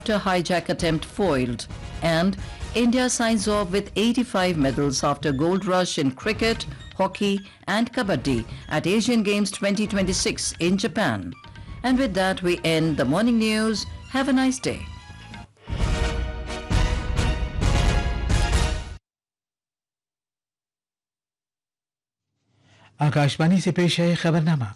After hijack attempt foiled, and India signs off with 85 medals after gold rush in cricket, hockey and kabaddi at Asian Games 2026 in Japan. And with that we end the morning news. Have a nice day. Akashvani से पेश है खबरनामा।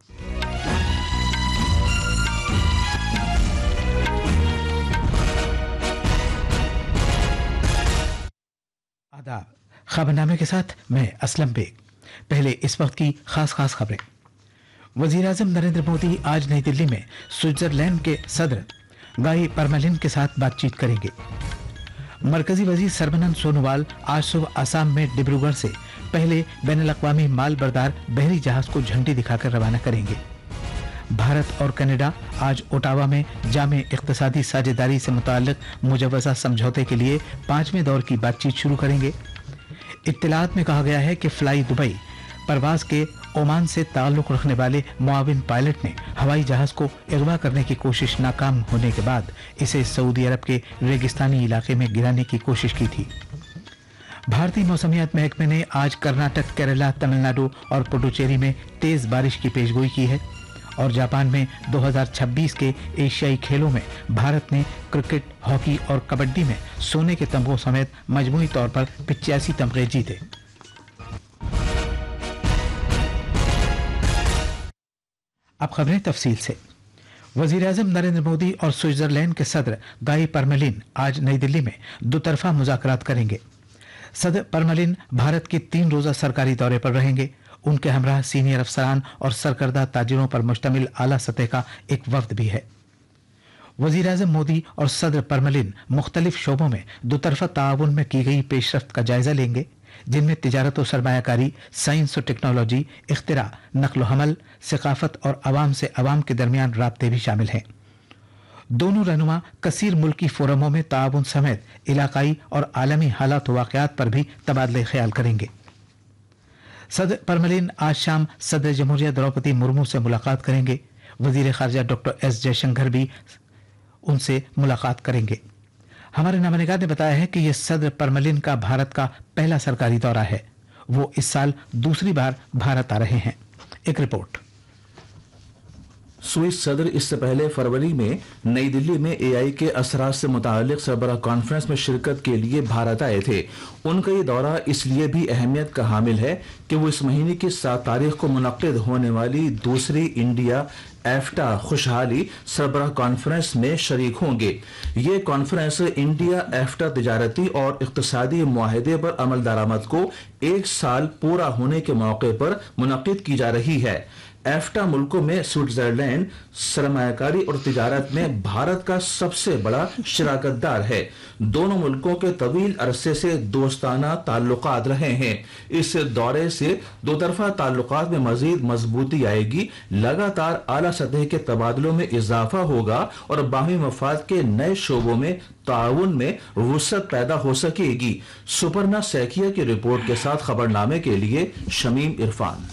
आदाब, खबरनामे के साथ मैं Aslam bag. पहले इस वक्त की खास खबरें। वजीर-ए-आज़म नरेंद्र मोदी आज नई दिल्ली में स्विट्जरलैंड के सदर गाई परमेलिन के साथ बातचीत करेंगे। मरकजी वजीर सर्बानंद सोनोवाल आज सुबह आसाम में डिब्रूगढ़ से पहले बैनुल-अक़वामी माल बरदार बहरी जहाज को झंडी दिखाकर रवाना करेंगे। भारत और कनाडा आज ओटावा में जामे इक़्तिसादी साझेदारी से मुताल्लिक़ मुजव्वज़ा समझौते के लिए 5वें दौर की बातचीत शुरू करेंगे। इत्तलात में कहा गया है कि फ्लाई दुबई परवाज के ओमान से ताल्लुक़ रखने वाले मुआविन पायलट ने हवाई जहाज को अगवा करने की कोशिश नाकाम होने के बाद इसे सऊदी अरब के रेगिस्तानी इलाके में गिराने की कोशिश की थी। भारतीय मौसमियात महकमे ने आज कर्नाटक, केरला, तमिलनाडु और पुडुचेरी में तेज बारिश की पेशगोई की है। और जापान में 2026 के एशियाई खेलों में भारत ने क्रिकेट, हॉकी और कबड्डी में सोने के तमगों समेत मजमूई तौर पर 85 तमगे जीते। अब खबरें तफसील से। वज़ीर-ए-आज़म नरेंद्र मोदी और स्विट्जरलैंड के सदर गाई परमेलिन आज नई दिल्ली में दोतरफा मुज़ाकरात करेंगे। सदर परमेलिन भारत के 3 रोज़ा सरकारी दौरे पर रहेंगे। उनके हमरा सीनियर अफसरान और सरकर्दा ताजिरों पर मुश्तमिल आला सतह का एक वफ्द भी है। वज़ीर-ए-आज़म मोदी और सदर परमेलिन मुख्तलिफ शोबों में दोतरफा ताआवुन में की गई पेशरफ्त का जायजा लेंगे, जिनमें तिजारत और सरमायाकारी, साइंस और टेक्नोलॉजी, इख्तिरा, नक्ल हमल, सकाफत और अवाम से अवाम के दरमियान राब्ते भी शामिल हैं। दोनों रहनुमा कसीर मुल्की फोरमों में ताआवुन समेत इलाकाई और आलमी हालात वाक़यात पर भी तबादले ख्याल करेंगे। सदर परमेलिन आज शाम सदर जमहूरिया द्रौपदी मुर्मू से मुलाकात करेंगे। वजीर खारजा डॉक्टर एस जयशंकर भी उनसे मुलाकात करेंगे। हमारे नुमाइंदा ने बताया है कि यह सदर परमेलिन का भारत का पहला सरकारी दौरा है। वो इस साल दूसरी बार भारत आ रहे हैं। एक रिपोर्ट। स्विस सदर इससे पहले फरवरी में नई दिल्ली में एआई के असरात से मुतालिक सरबराह कॉन्फ्रेंस में शिरकत के लिए भारत आए थे। उनका ये दौरा इसलिए भी अहमियत का हामिल है कि वो इस महीने की 7 तारीख को मुनक्किद होने वाली दूसरी इंडिया एफ्टा खुशहाली सरबराह कॉन्फ्रेंस में शरीक होंगे। ये कॉन्फ्रेंस इंडिया एफ्टा तिजारती और इक़्तिसादी मुआहदे पर अमल दरामद को 1 साल पूरा होने के मौके पर मुनक्किद की जा रही है। एफ्टा मुल्कों में स्विट्जरलैंड सरमायाकारी और तिजारत में भारत का सबसे बड़ा शराकतदार है। दोनों मुल्कों के तवील अरसे से दोस्ताना ताल्लुकात रहे हैं। इस दौरे से दोतरफा ताल्लुकात में मजीद मजबूती आएगी, लगातार आला सतह के तबादलों में इजाफा होगा और बाहमी मफाद के नए शोबों में ताउन में वुसअत पैदा हो सकेगी। सुपर्णा सैकिया की रिपोर्ट के साथ खबरनामे के लिए शमीम इरफान।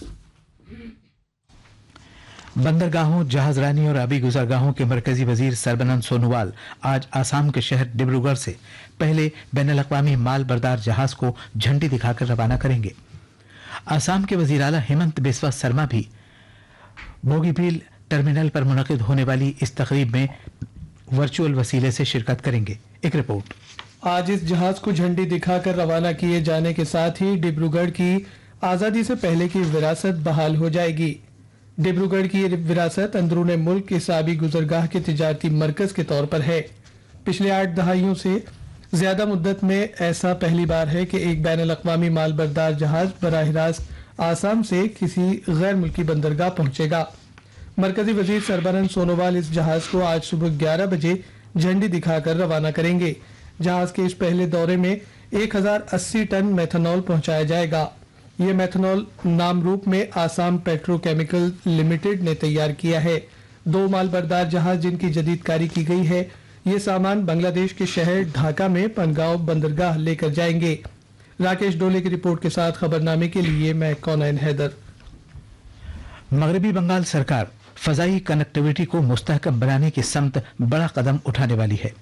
बंदरगाहों, जहाजरानी और आबी गुजरगाहों के मरकजी वजीर सर्बानंद सोनोवाल आज आसाम के शहर डिब्रूगढ़ से पहले बैनुल-अक़वामी माल बरदार जहाज को झंडी दिखाकर रवाना करेंगे। आसाम के वजीर आला हेमंत बिस्वा शर्मा भी बोगीबील टर्मिनल पर मुनक़िद होने वाली इस तकरीब में वर्चुअल वसीले से शिरकत करेंगे। एक रिपोर्ट। आज इस जहाज को झंडी दिखाकर रवाना किए जाने के साथ ही डिब्रूगढ़ की आज़ादी से पहले की विरासत बहाल हो जाएगी। डिब्रूगढ़ की ये विरासत अंदरूने मुल्क के साबी गुजरगाह के तिजारती मरकज के तौर पर है। पिछले 8 दहाइयों से ज्यादा मुद्दत में ऐसा पहली बार है कि एक बैनुल-अक़वामी माल बरदार जहाज बराह रास्त आसाम से किसी गैर मुल्की बंदरगाह पहुंचेगा। मरकजी वजीर सर्बानंद सोनोवाल इस जहाज को आज सुबह 11 बजे झंडी दिखाकर रवाना करेंगे। जहाज के इस पहले दौरे में 1080 टन मेथनॉल पहुंचाया जाएगा। ये मेथनॉल नामरूप में आसाम पेट्रोकेमिकल लिमिटेड ने तैयार किया है। 2 माल बरदार जहाज जिनकी जदीदकारी की गई है, ये सामान बांग्लादेश के शहर ढाका में पनगांव बंदरगाह लेकर जाएंगे। राकेश डोले की रिपोर्ट के साथ खबरनामे के लिए मैं कौनैन हैदर। मगरबी बंगाल सरकार फजाई कनेक्टिविटी को मुस्तहकम बनाने की समत बड़ा कदम उठाने वाली है।